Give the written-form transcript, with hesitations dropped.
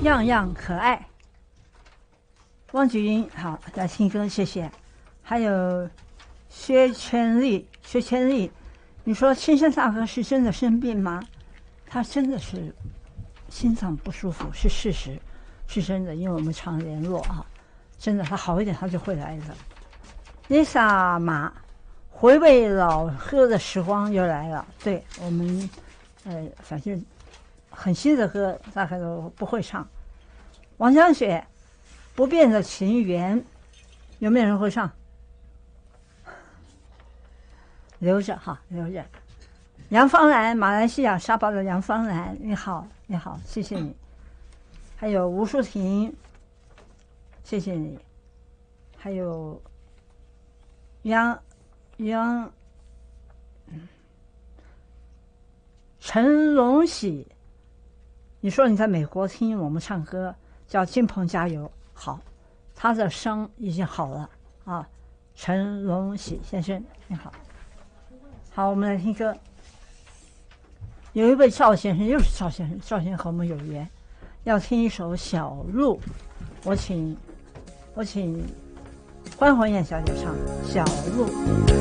样样可爱。汪菊英，好，来听歌，谢谢。还有薛全利，你说青山大哥是真的生病吗？他真的是心脏不舒服，是事实，是真的，因为我们常联络啊，真的，他好一点他就会来的。Lisa 马，回味老歌的时光又来了。对我们，反正很新的歌大概都不会唱。王江雪，不变的情缘，有没有人会唱？留着哈，留着。杨芳兰，马来西亚沙巴的杨芳兰，你好，你好，谢谢你。还有吴淑婷，谢谢你。还有陈龙喜，你说你在美国听我们唱歌，叫金鹏加油，好，他的声已经好了啊。陈龙喜先生，你好。好，我们来听歌。有一位赵先生，又是赵先生，赵先生和我们有缘，要听一首《小路》，我请关宏燕小姐唱《小路》。